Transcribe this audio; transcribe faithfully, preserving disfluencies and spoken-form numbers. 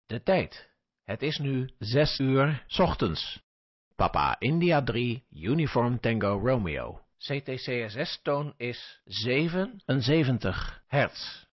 De tijd. Het is nu zes uur 's ochtends. Papa India drie, Uniform Tango Romeo. C T C S S-toon is zevenenzeventig hertz.